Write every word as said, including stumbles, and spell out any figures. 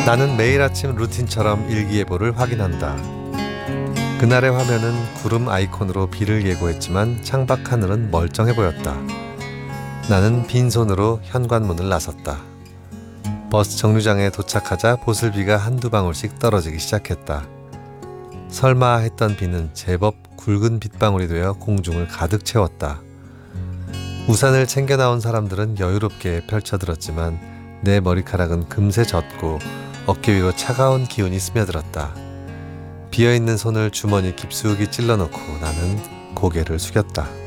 나는 매일 아침 루틴처럼 일기예보를 확인한다. 그날의 화면은 구름 아이콘으로 비를 예고했지만 창밖 하늘은 멀쩡해 보였다. 나는 빈손으로 현관문을 나섰다. 버스 정류장에 도착하자 보슬비가 한두 방울씩 떨어지기 시작했다. 설마 했던 비는 제법 굵은 빗방울이 되어 공중을 가득 채웠다. 우산을 챙겨 나온 사람들은 여유롭게 펼쳐들었지만 내 머리카락은 금세 젖고 어깨 위로 차가운 기운이 스며들었다. 비어있는 손을 주머니 깊숙이 찔러넣고 나는 고개를 숙였다.